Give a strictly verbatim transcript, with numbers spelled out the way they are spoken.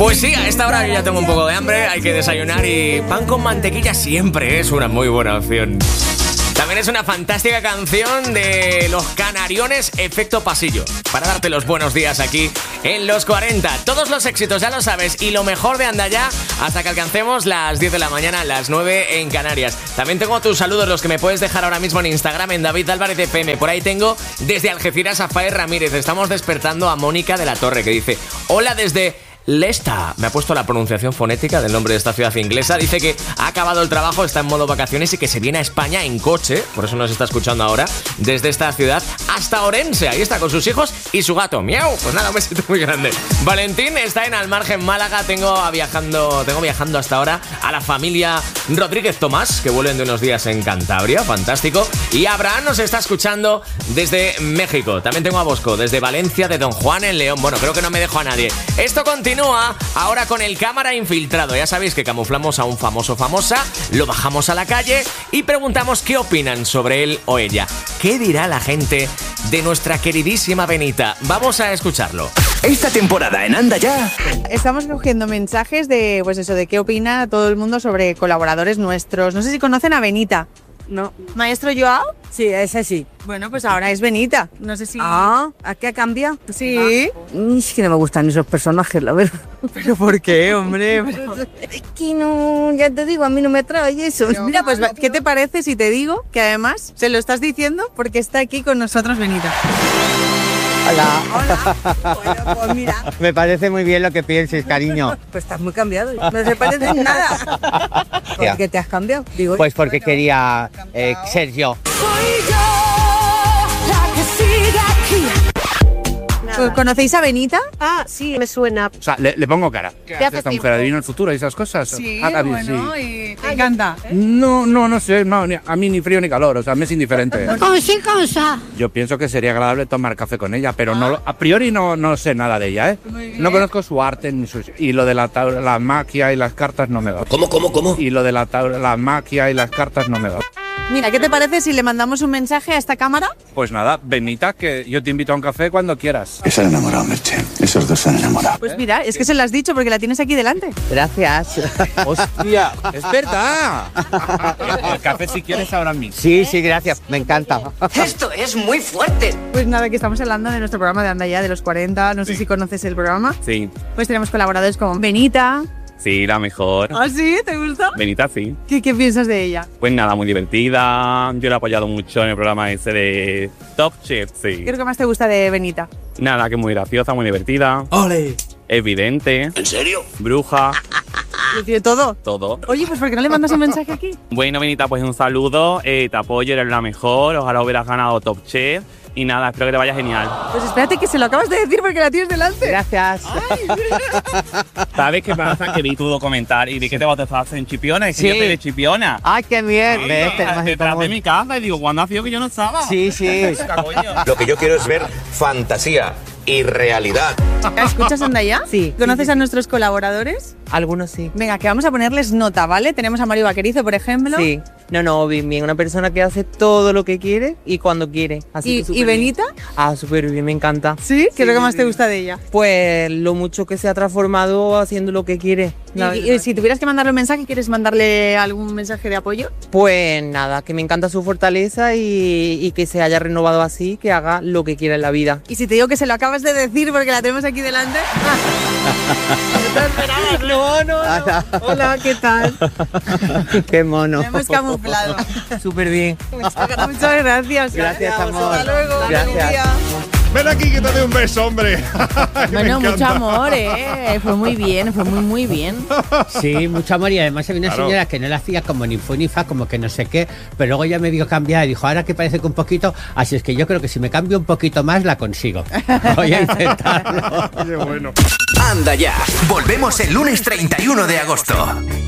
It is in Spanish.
Pues sí, a esta hora yo ya tengo un poco de hambre, hay que desayunar y pan con mantequilla siempre es una muy buena opción. También es una fantástica canción de Los Canariones, Efecto Pasillo, para darte los buenos días aquí en Los cuarenta. Todos los éxitos, ya lo sabes, y lo mejor de Anda Ya hasta que alcancemos las diez de la mañana, las nueve en Canarias. También tengo tus saludos, los que me puedes dejar ahora mismo en Instagram, en David Álvarez F M. Por ahí tengo desde Algeciras a Fae Ramírez. Estamos despertando a Mónica de la Torre, que dice: hola desde Lesta. Me ha puesto la pronunciación fonética del nombre de esta ciudad inglesa. Dice que ha acabado el trabajo, está en modo vacaciones y que se viene a España en coche. Por eso nos está escuchando ahora desde esta ciudad hasta Orense. Ahí está con sus hijos y su gato. ¡Miau! Pues nada, un besito muy grande. Valentín está en Almargen, Málaga. Tengo a viajando, tengo viajando hasta ahora a la familia Rodríguez Tomás, que vuelven de unos días en Cantabria. Fantástico. Y Abraham nos está escuchando desde México. También tengo a Bosco desde Valencia, de Don Juan en León. Bueno, creo que no me dejo a nadie. Esto continúa ahora con el cámara infiltrado. Ya sabéis que camuflamos a un famoso famosa, lo bajamos a la calle y preguntamos qué opinan sobre él o ella. ¿Qué dirá la gente de nuestra queridísima Benita? Vamos a escucharlo. Esta temporada en Anda Ya estamos cogiendo mensajes de, pues eso, de qué opina todo el mundo sobre colaboradores nuestros. No sé si conocen a Benita. No. ¿Maestro Joao? Sí, ese sí. Bueno, pues ahora es Benita. No sé si... Ah, ¿a qué ha cambiado? Sí. Ah, es que no me gustan esos personajes, la verdad. ¿Pero por qué, hombre? Es que no, ya te digo, a mí no me trae eso. Mira, pues, ¿qué te parece si te digo que además se lo estás diciendo porque está aquí con nosotros Benita? Hola. Hola. Bueno, pues mira. Me parece muy bien lo que pienses, cariño. Pues estás muy cambiado. No se parece en nada. ¿Por qué te has cambiado? Digo, pues porque bueno, quería eh, ser yo. Soy yo la que sigue aquí. ¿Conocéis a Benita? Ah, sí, me suena. O sea, le, le pongo cara. ¿Qué hace esta mujer? ¿Adivina el futuro y esas cosas? Sí, ah, David, bueno, sí. Y te encanta. ¿Eh? No, no, no sé. No, ni, a mí ni frío ni calor. O sea, me es indiferente. ¿Cosa, cosa? Yo pienso que sería agradable tomar café con ella, pero no, a priori no, no sé nada de ella, ¿eh? No conozco su arte ni su... Y lo de la, la magia y las cartas no me da. ¿Cómo, cómo, cómo? Y lo de la, la magia y las cartas no me da. Mira, ¿qué te parece si le mandamos un mensaje a esta cámara? Pues nada, Benita, que yo te invito a un café cuando quieras. Se han enamorado, Merche. Esos dos se han enamorado. Pues mira, es que se lo has dicho porque la tienes aquí delante. Gracias. ¡Hostia! ¡Es verdad! El café si quieres ahora mismo. Sí, sí, gracias. Me encanta. Esto es muy fuerte. Pues nada, que estamos hablando de nuestro programa de Anda Ya, de los cuarenta. No sé si conoces el programa. Sí. Pues tenemos colaboradores como Benita. Sí, la mejor. ¿Ah, sí? ¿Te gusta? Benita, sí. ¿Qué, qué piensas de ella? Pues nada, muy divertida. Yo la he apoyado mucho en el programa ese de Top Chef, sí. ¿Qué es lo que más te gusta de Benita? Nada, que es muy graciosa, muy divertida. ¡Ole! Evidente. ¿En serio? Bruja. ¿Lo tiene todo? Todo. Oye, pues ¿por qué no le mandas un mensaje aquí? Bueno, Benita, pues un saludo. Eh, te apoyo, eres la mejor. Ojalá hubieras ganado Top Chef. Y nada, espero que te vaya genial. Pues espérate que se lo acabas de decir porque la tienes delante. Gracias. ¿Sabes qué pasa? Que vi tu documental y vi que te bautizaste en Chipiona. Y que Sí. yo soy de Chipiona. Ay, qué bien. Sí, ¿Ves? Tenemos detrás de en mi casa y digo, ¿cuándo ha sido que yo no estaba? Sí, sí. Lo que yo quiero es ver fantasía y realidad. ¿Escuchas Anda Ya? Sí. ¿Conoces a nuestros colaboradores? Algunos sí. Venga, que vamos a ponerles nota, ¿vale? Tenemos a Mario Vaquerizo, por ejemplo. Sí. No, no, bien, bien. Una persona que hace todo lo que quiere y cuando quiere. Así ¿Y, que súper ¿Y Benita? bien. Ah, súper bien, me encanta. ¿Sí? ¿Qué es lo que Sí, más sí, te sí. gusta de ella? Pues lo mucho que se ha transformado haciendo lo que quiere. Y, La y- verdad. y si tuvieras que mandarle un mensaje, ¿quieres mandarle algún mensaje de apoyo? Pues nada, que me encanta su fortaleza y, y que se haya renovado así, que haga lo que quiera en la vida. Y si te digo que se lo acabas de decir porque la tenemos aquí delante. ¿No te esperabas? No, no, no. Hola, ¿qué tal? Qué mono. Lo hemos camuflado. Súper bien. Muchas, muchas gracias. Gracias, amor. Hasta luego. Gracias. Buen día. Ven aquí que te doy un beso, hombre. Que me Bueno, mucho encanta. amor, ¿eh? Fue muy bien, fue muy, muy bien. Sí, mucho amor y además había una Claro. señora que no la hacía como ni fu ni fa, como que no sé qué, pero luego ya me vio cambiar y dijo, ahora que parece que un poquito, así es que yo creo que si me cambio un poquito más la consigo. Voy a intentarlo. Qué bueno. Anda Ya. Volvemos el lunes treinta y uno de agosto.